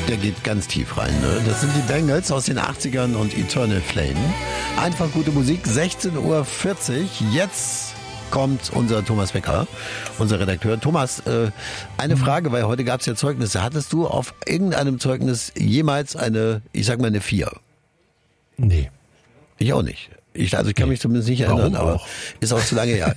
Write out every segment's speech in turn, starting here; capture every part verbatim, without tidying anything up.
Der geht ganz tief rein. Ne? Das sind die Bangles aus den achtzigern und Eternal Flame. Einfach gute Musik, sechzehn Uhr vierzig. Jetzt kommt unser Thomas Becker, unser Redakteur. Thomas, äh, eine Frage, weil heute gab es ja Zeugnisse. Hattest du auf irgendeinem Zeugnis jemals eine, ich sag mal eine vier? Nee. Ich auch nicht. Ich, also ich kann nee. mich zumindest nicht erinnern, Warum aber auch? Ist auch zu lange her.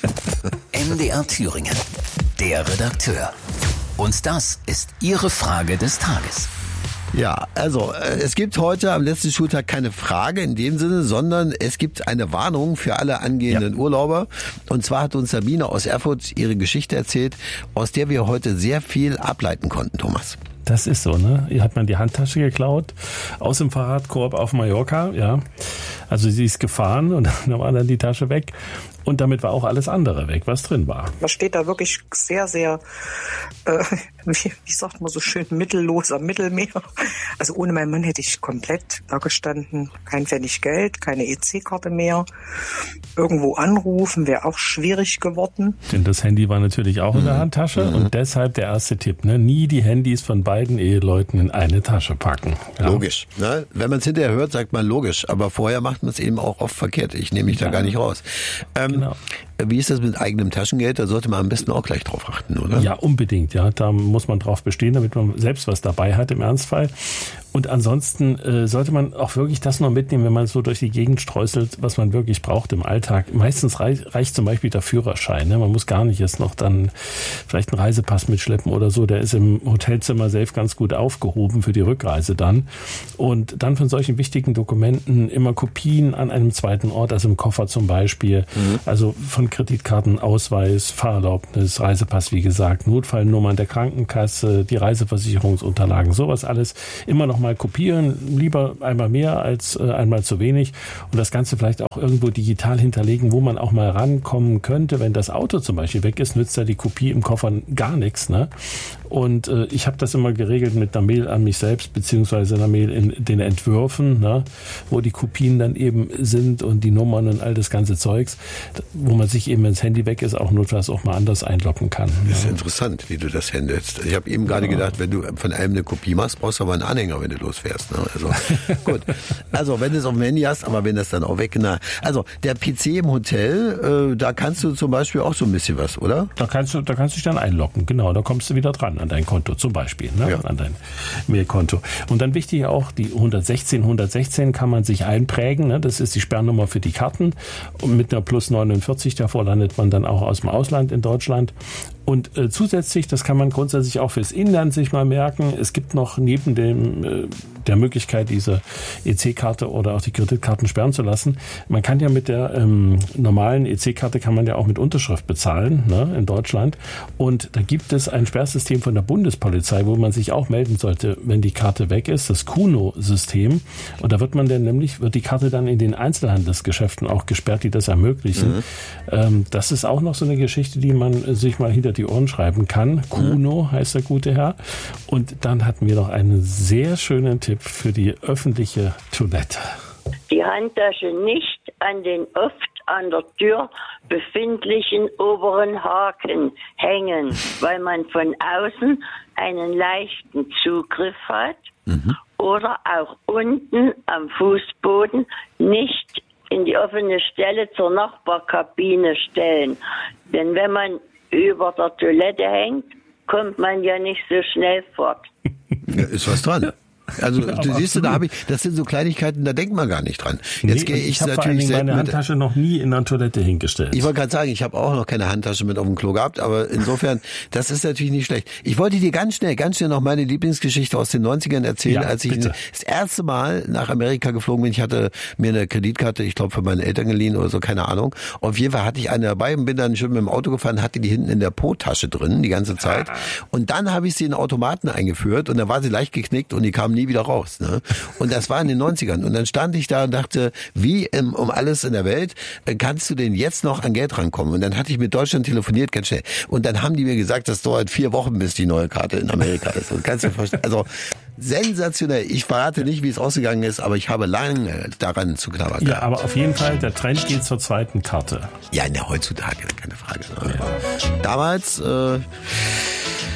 M D R Thüringen, der Redakteur. Und das ist Ihre Frage des Tages. Ja, also es gibt heute am letzten Schultag keine Frage in dem Sinne, sondern es gibt eine Warnung für alle angehenden ja. Urlauber. Und zwar hat uns Sabine aus Erfurt ihre Geschichte erzählt, aus der wir heute sehr viel ableiten konnten, Thomas. Das ist so, ne? Hier hat man die Handtasche geklaut aus dem Fahrradkorb auf Mallorca, ja. Also sie ist gefahren und dann war dann die Tasche weg. Und damit war auch alles andere weg, was drin war. Man steht da wirklich sehr, sehr, äh, wie, wie sagt man so schön, mittellos am Mittelmeer. Also ohne meinen Mann hätte ich komplett da gestanden. Kein Pfennig Geld, keine E C-Karte mehr. Irgendwo anrufen wäre auch schwierig geworden. Denn das Handy war natürlich auch mhm. in der Handtasche. Mhm. Und deshalb der erste Tipp, ne? Nie die Handys von beiden Eheleuten in eine Tasche packen. Ja. Logisch. Ne? Wenn man es hinterher hört, sagt man logisch. Aber vorher macht man es eben auch oft verkehrt. Ich nehme mich ja. da gar nicht raus. Ähm, Genau. Wie ist das mit eigenem Taschengeld? Da sollte man am besten auch gleich drauf achten, oder? Ja, unbedingt. Ja, da muss man drauf bestehen, damit man selbst was dabei hat im Ernstfall. Und ansonsten äh, sollte man auch wirklich das noch mitnehmen, wenn man so durch die Gegend streuselt, was man wirklich braucht im Alltag. Meistens reich, reicht zum Beispiel der Führerschein. Ne? Man muss gar nicht jetzt noch dann vielleicht einen Reisepass mitschleppen oder so. Der ist im Hotelzimmer selbst ganz gut aufgehoben für die Rückreise dann. Und dann von solchen wichtigen Dokumenten immer Kopien an einem zweiten Ort, also im Koffer zum Beispiel. Mhm. Also von Kreditkarten, Ausweis, Fahrerlaubnis, Reisepass, wie gesagt, Notfallnummern der Krankenkasse, die Reiseversicherungsunterlagen, sowas alles immer noch mal kopieren, lieber einmal mehr als äh, einmal zu wenig und das Ganze vielleicht auch irgendwo digital hinterlegen, wo man auch mal rankommen könnte. Wenn das Auto zum Beispiel weg ist, nützt ja die Kopie im Koffer gar nichts. Ne? Und äh, ich habe das immer geregelt mit einer Mail an mich selbst, beziehungsweise einer Mail in den Entwürfen, ne? Wo die Kopien dann eben sind und die Nummern und all das ganze Zeugs, wo man sich eben, wenn das Handy weg ist, auch notfalls auch mal anders einloggen kann. Das ist ja. interessant, wie du das handelst. Ich habe eben gerade ja. gedacht, wenn du von einem eine Kopie machst, brauchst du aber einen Anhänger, wenn du losfährst. Ne? Also gut. Also wenn du es auf dem Handy hast, aber wenn das dann auch weg, na, also der P C im Hotel, äh, da kannst du zum Beispiel auch so ein bisschen was, oder? Da kannst du, da kannst du dich dann einloggen, genau, da kommst du wieder dran an dein Konto zum Beispiel, ne? Ja. An dein Mailkonto. Und dann wichtig auch, die hundertsechzehn hundertsechzehn kann man sich einprägen, ne? Das ist die Sperrnummer für die Karten und mit einer plus neunundvierzig, davor landet man dann auch aus dem Ausland in Deutschland. Und äh, zusätzlich, das kann man grundsätzlich auch fürs Inland sich mal merken, es gibt noch neben dem äh, der Möglichkeit, diese E C-Karte oder auch die Kreditkarten sperren zu lassen. Man kann ja mit der ähm, normalen E C-Karte kann man ja auch mit Unterschrift bezahlen, ne, in Deutschland. Und da gibt es ein Sperrsystem von der Bundespolizei, wo man sich auch melden sollte, wenn die Karte weg ist, das Kuno-System. Und da wird man dann nämlich, wird die Karte dann in den Einzelhandelsgeschäften auch gesperrt, die das ermöglichen. Mhm. Ähm, das ist auch noch so eine Geschichte, die man sich mal hinter die Ohren schreiben kann. Kuno heißt der gute Herr. Und dann hatten wir noch einen sehr schönen Tipp für die öffentliche Toilette. Die Handtasche nicht an den oft an der Tür befindlichen oberen Haken hängen, weil man von außen einen leichten Zugriff hat, mhm. oder auch unten am Fußboden nicht in die offene Stelle zur Nachbarkabine stellen. Denn wenn man über der Toilette hängt, kommt man ja nicht so schnell fort. Ja, ist was dran. Also ja, du siehst, da habe ich, das sind so Kleinigkeiten, da denkt man gar nicht dran. Jetzt nee, gehe ich, ich habe natürlich vor allem meine Handtasche noch nie in der Toilette hingestellt. Ich wollte gerade sagen, ich habe auch noch keine Handtasche mit auf dem Klo gehabt, aber insofern, das ist natürlich nicht schlecht. Ich wollte dir ganz schnell, ganz schnell noch meine Lieblingsgeschichte aus den neunzigern erzählen, ja, als ich bitte. das erste Mal nach Amerika geflogen bin. Ich hatte mir eine Kreditkarte, ich glaube, für meine Eltern geliehen oder so, keine Ahnung. Auf jeden Fall hatte ich eine dabei und bin dann schön mit dem Auto gefahren, hatte die hinten in der Po-Tasche drin, die ganze Zeit. Und dann habe ich sie in den Automaten eingeführt und da war sie leicht geknickt und die kam nie wieder raus. Ne? Und das war in den neunzigern. Und dann stand ich da und dachte, wie im, um alles in der Welt kannst du denn jetzt noch an Geld rankommen? Und dann hatte ich mit Deutschland telefoniert, ganz schnell. Und dann haben die mir gesagt, das dauert vier Wochen, bis die neue Karte in Amerika ist. Und kannst du verstehen? Also sensationell. Ich verrate nicht, wie es ausgegangen ist, aber ich habe lange daran zu knabbern. Ja, aber auf jeden Fall, der Trend geht zur zweiten Karte. Ja, ne, heutzutage, keine Frage. Ne? Ja. Damals, äh,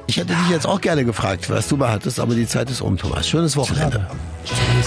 Ich hätte dich jetzt auch gerne gefragt, was du mal hattest, aber die Zeit ist um, Thomas. Schönes Wochenende. Schade.